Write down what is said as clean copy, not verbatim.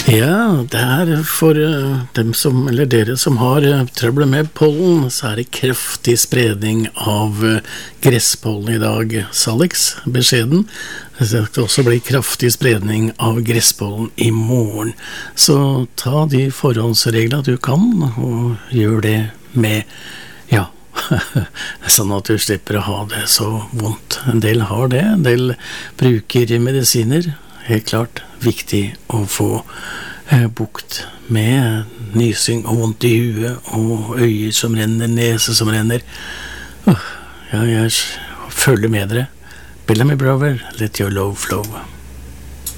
Ja, det for dem som, eller dere som har trøbbel med pollen, så det kraftig spredning av gresspollen i dag. Salix, beskjeden. Det skal også bli kraftig spredning av gresspollen i morgen. Så ta de forhåndsreglene du kan, og gjør det med, ja, sånn at du slipper å ha det så vondt. En del har det, en del bruker medisiner. Helt klart viktig å få bukt med nysing og vondt i huet og øyer som renner, nese som renner. Ja, jeg følger med dere. Bellamy Brother, let your love flow.